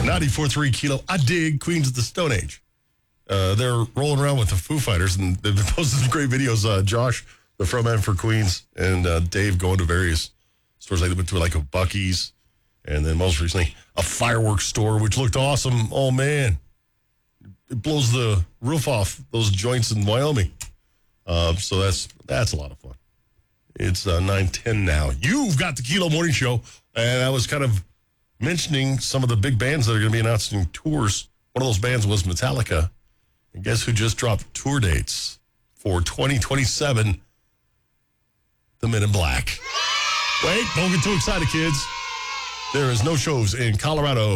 94.3 Kilo. I dig Queens of the Stone Age. They're rolling around with the Foo Fighters, and they've been posting some great videos. Josh, the frontman for Queens, and Dave going to various stores. Like they went to like a Buc-ee's, and then most recently a fireworks store, which looked awesome. Oh man, it blows the roof off those joints in Wyoming. So that's a lot of fun. It's 9:10 now. You've got the Kilo Morning Show, and I was kind of mentioning some of the big bands that are going to be announcing tours. One of those bands was Metallica. And guess who just dropped tour dates for 2027? The Men in Black. Wait, don't get too excited, kids. There is no shows in Colorado.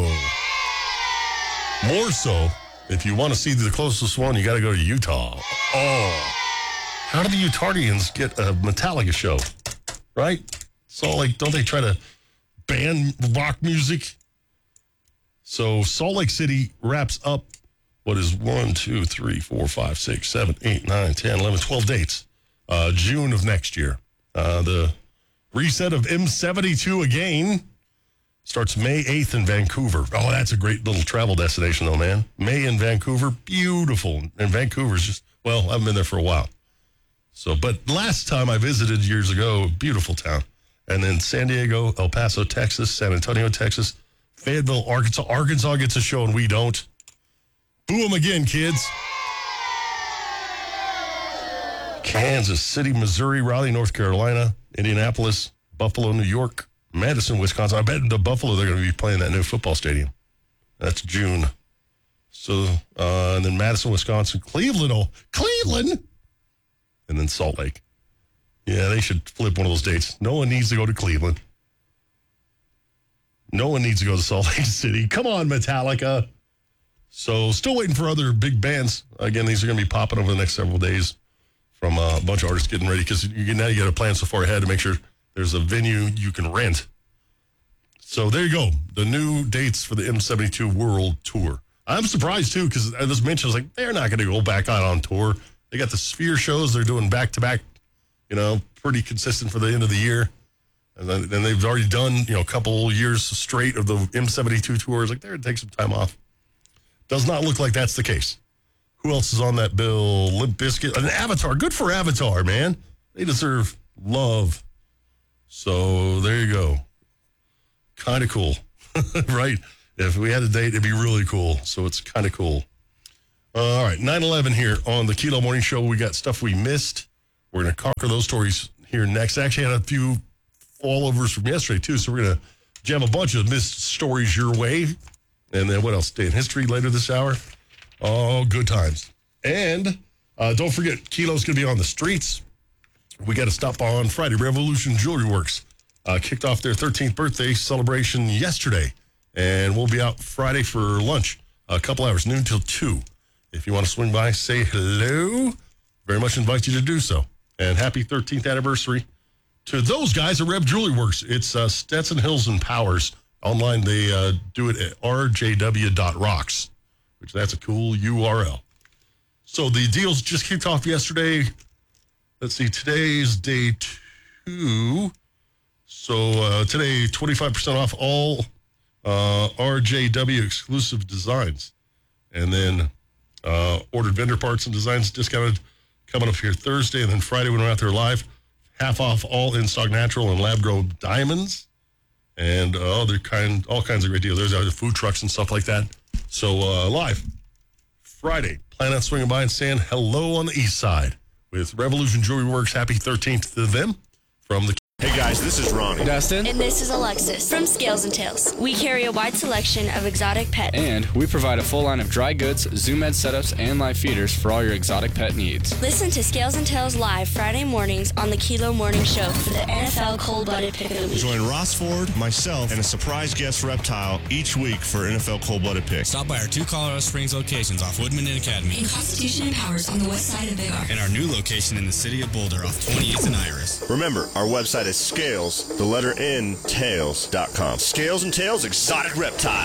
More so, if you want to see the closest one, you got to go to Utah. Oh, how do the Utahians get a Metallica show? Right? So, like, don't they try to ban rock music? So Salt Lake City wraps up what is 1, 2, 3, 4, 5, 6, 7, 8, 9, 10, 11, 12 dates. June of next year. The reset of M72 again starts May 8th in Vancouver. Oh, that's a great little travel destination though, man. May in Vancouver, beautiful. And Vancouver's just, well, I haven't been there for a while. So, but last time I visited years ago, beautiful town. And then San Diego, El Paso, Texas, San Antonio, Texas, Fayetteville, Arkansas. Arkansas gets a show and we don't. Boo them again, kids. Kansas City, Missouri, Raleigh, North Carolina, Indianapolis, Buffalo, New York, Madison, Wisconsin. I bet in Buffalo they're going to be playing that new football stadium. That's June. So, and then Madison, Wisconsin, Cleveland, and then Salt Lake. Yeah, they should flip one of those dates. No one needs to go to Cleveland. No one needs to go to Salt Lake City. Come on, Metallica. So still waiting for other big bands. Again, these are going to be popping over the next several days from a bunch of artists getting ready because now you got to plan so far ahead to make sure there's a venue you can rent. So there you go. The new dates for the M72 World Tour. I'm surprised, too, because I just mentioned, I was like, they're not going to go back out on tour. They got the Sphere shows. They're doing back-to-back, pretty consistent for the end of the year. And then they've already done, a couple years straight of the M72 tours. Like, they're going to take some time off. Does not look like that's the case. Who else is on that bill? Limp Bizkit. And Avatar. Good for Avatar, man. They deserve love. So there you go. Kind of cool. Right? If we had a date, it'd be really cool. So it's kind of cool. All right. 9/11 here on the Kilo Morning Show. We got stuff we missed. We're going to conquer those stories here next. I actually had a few fallovers from yesterday, too. So we're going to jam a bunch of missed stories your way. And then what else? Day in history later this hour. Oh, good times. And don't forget, Kilo's going to be on the streets. We got to stop on Friday. Revolution Jewelry Works kicked off their 13th birthday celebration yesterday. And we'll be out Friday for lunch, a couple hours, noon till 2. If you want to swing by, say hello. Very much invite you to do so. And happy 13th anniversary to those guys at Rev Jewelry Works. It's Stetson Hills and Powers. Online, they do it at rjw.rocks, which that's a cool URL. So the deals just kicked off yesterday. Let's see, today's day 2. So today, 25% off all RJW exclusive designs. And then ordered vendor parts and designs discounted coming up here Thursday. And then Friday, when we're out there live, half off all in-stock natural and lab-grown diamonds. And all kinds of great deals. There's other food trucks and stuff like that. So live Friday, plan on swinging by and saying hello on the east side with Revolution Jewelry Works. Happy 13th to them from the... Hey guys, this is Ronnie. Dustin. And this is Alexis from Scales and Tails. We carry a wide selection of exotic pet. And we provide a full line of dry goods, Zoom Ed setups, and live feeders for all your exotic pet needs. Listen to Scales and Tails live Friday mornings on the Kilo Morning Show for the NFL Cold-Blooded Pick of the Week. Join Ross Ford, myself, and a surprise guest reptile each week for NFL Cold-Blooded Pick. Stop by our 2 Colorado Springs locations off Woodman and Academy. In Constitution and Powers on the west side of Big R. And our new location in the city of Boulder off 28th and Iris. Remember, our website is Scales, the letter N, Tails.com. Scales and Tails Exotic Reptile.